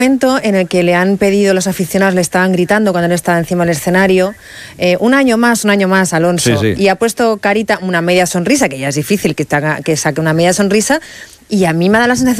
Momento en el que le han pedido, los aficionados le estaban gritando cuando él estaba encima del escenario, un año más, Alonso, Sí. Y ha puesto carita, una media sonrisa, que ya es difícil que saque una media sonrisa, y a mí me da la sensación